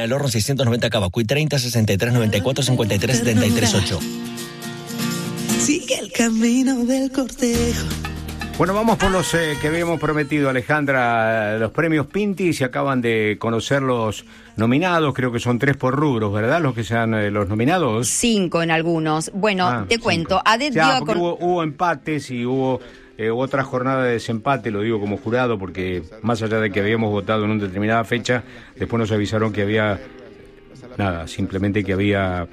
El Horno 690 Cavacuy 30 63 94 53 73 8. Sigue el camino del cortejo. Bueno, vamos por los que habíamos prometido, Alejandra, los premios Pinti. Se acaban de conocer los nominados, creo que son 3 por rubros, ¿verdad? Los que sean los nominados. 5 en algunos. Bueno, te 5. Cuento. ADET dio a hubo empates y hubo otra jornada de desempate, lo digo como jurado, porque más allá de que habíamos votado en una determinada fecha, después nos avisaron que había simplemente que había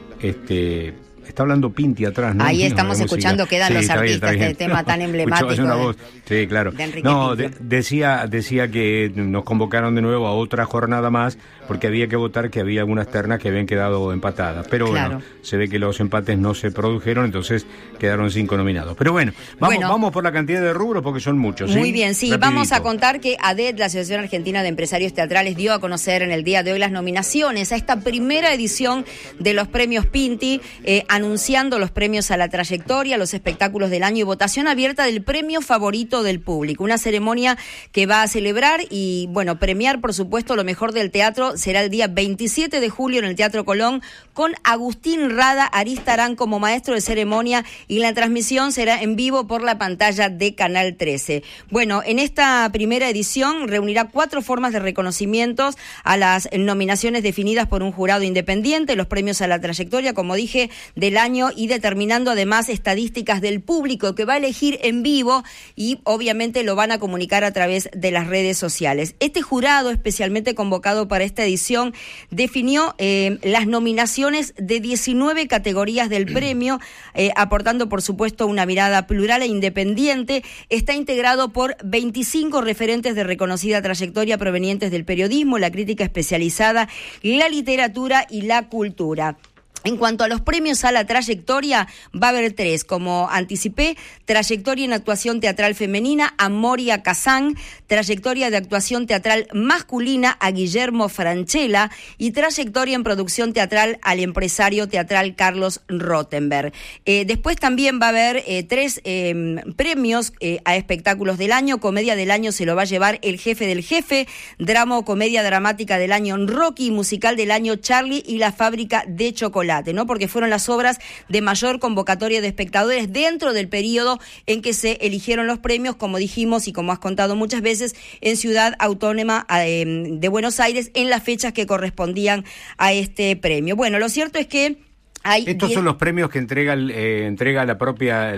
Está hablando Pinti atrás, ¿no? Ahí estamos escuchando, quedan los artistas de tema tan emblemático. Una voz. Sí, claro. No, decía que nos convocaron de nuevo a otra jornada más, porque había que votar, que había algunas ternas que habían quedado empatadas. Pero bueno, se ve que los empates no se produjeron, entonces quedaron 5 nominados. Pero bueno, vamos por la cantidad de rubros, porque son muchos. Muy bien, sí. Rapidito. Vamos a contar que ADET, la Asociación Argentina de Empresarios Teatrales, dio a conocer en el día de hoy las nominaciones a esta primera edición de los premios Pinti, anunciando los premios a la trayectoria, los espectáculos del año y votación abierta del premio favorito del público. Una ceremonia que va a celebrar y, premiar, por supuesto, lo mejor del teatro. Será el día 27 de julio en el Teatro Colón, con Agustín Rada Aristarán como maestro de ceremonia, y la transmisión será en vivo por la pantalla de Canal 13. Bueno, en esta primera edición reunirá 4 formas de reconocimientos a las nominaciones definidas por un jurado independiente, los premios a la trayectoria, como dije, del año, y determinando además estadísticas del público que va a elegir en vivo, y obviamente lo van a comunicar a través de las redes sociales. Este jurado, especialmente convocado para esta edición, definió las nominaciones de 19 categorías del premio, aportando por supuesto una mirada plural e independiente. Está integrado por 25 referentes de reconocida trayectoria provenientes del periodismo, la crítica especializada, la literatura y la cultura. En cuanto a los premios a la trayectoria, va a haber 3, como anticipé: trayectoria en actuación teatral femenina a Moria Kazán, trayectoria de actuación teatral masculina a Guillermo Franchella, y trayectoria en producción teatral al empresario teatral Carlos Rottenberg. Después también va a haber 3 premios a espectáculos del año. Comedia del año se lo va a llevar El Jefe del Jefe, drama o comedia dramática del año Rocky, musical del año Charlie y la Fábrica de Chocolate, ¿no? Porque fueron las obras de mayor convocatoria de espectadores dentro del periodo en que se eligieron los premios, como dijimos y como has contado muchas veces, en Ciudad Autónoma de Buenos Aires, en las fechas que correspondían a este premio. Bueno, lo cierto es que estos son los premios que entrega la propia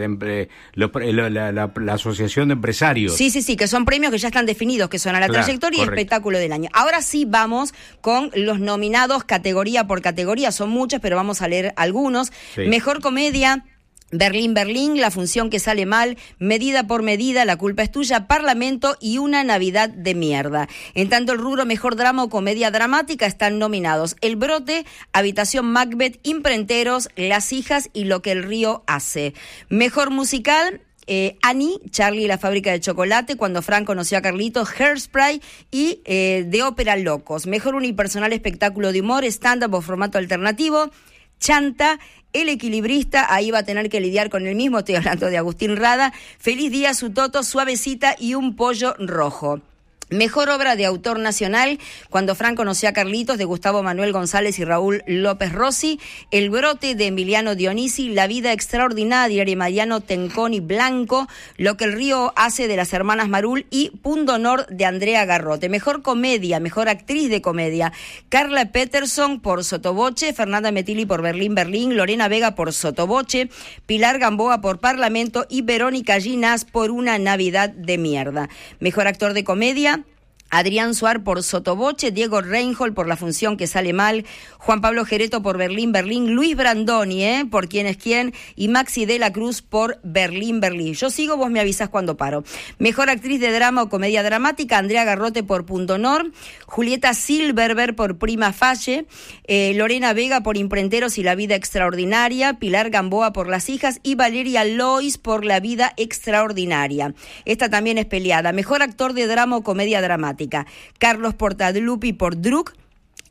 la Asociación de Empresarios. Sí, que son premios que ya están definidos, que son a la trayectoria y espectáculo del año. Ahora sí vamos con los nominados categoría por categoría. Son muchos, pero vamos a leer algunos. Sí. Mejor comedia: Berlín, Berlín, La función que sale mal, Medida por medida, La culpa es tuya, Parlamento y Una Navidad de mierda. En tanto, el rubro mejor drama o comedia dramática están nominados El brote, Habitación Macbeth, Imprenteros, Las hijas y Lo que el río hace. Mejor musical: Annie, Charlie y la Fábrica de Chocolate, Cuando Frank conoció a Carlitos, Hairspray y de Ópera Locos. Mejor unipersonal espectáculo de humor, stand-up o formato alternativo, Chanta, El equilibrista, ahí va a tener que lidiar con el mismo, estoy hablando de Agustín Rada, Feliz Día, Su Toto, Suavecita y Un pollo rojo. Mejor obra de autor nacional: Cuando Frank conoció a Carlitos, de Gustavo Manuel González y Raúl López Rossi, El brote, de Emiliano Dionisi, La vida extraordinaria, de Mariano Tenconi Blanco, Lo que el río hace, de las hermanas Marul, y Punto Honor, de Andrea Garrote. Mejor comedia, mejor actriz de comedia: Carla Peterson por Sotoboche, Fernanda Metilli por Berlín, Berlín, Lorena Vega por Sotoboche, Pilar Gamboa por Parlamento y Verónica Ginás por Una Navidad de mierda. Mejor actor de comedia: Adrián Suar por Sotoboche, Diego Reinhold por La función que sale mal, Juan Pablo Gereto por Berlín, Berlín, Luis Brandoni, por Quién es quién, y Maxi de la Cruz por Berlín, Berlín. Yo sigo, vos me avisás cuando paro. Mejor actriz de drama o comedia dramática: Andrea Garrote por Punto Honor, Julieta Silverberg por Prima Facie, Lorena Vega por Imprenteros y La vida extraordinaria, Pilar Gamboa por Las hijas y Valeria Lois por La vida extraordinaria. Esta también es peleada. Mejor actor de drama o comedia dramática: Carlos Portadlupi por Druk,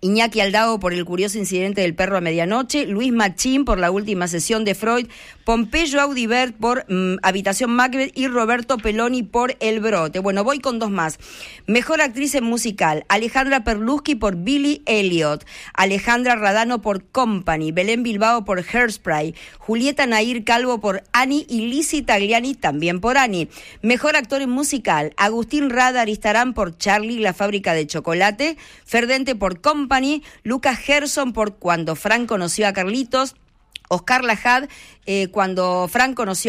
Iñaki Aldao por El curioso incidente del perro a medianoche, Luis Machín por La última sesión de Freud, Pompeyo Audibert por Habitación Macbeth y Roberto Peloni por El brote. Bueno, voy con dos más. Mejor actriz en musical, Alejandra Perlusky por Billy Elliot, Alejandra Radano por Company, Belén Bilbao por Hairspray, Julieta Nair Calvo por Annie y Lizzie Tagliani también por Annie. Mejor actor en musical, Agustín Rada Aristarán por Charlie, la fábrica de chocolate, Ferdente por Company, Lucas Gerson por Cuando Frank conoció a Carlitos, Oscar Lajad, Cuando Frank conoció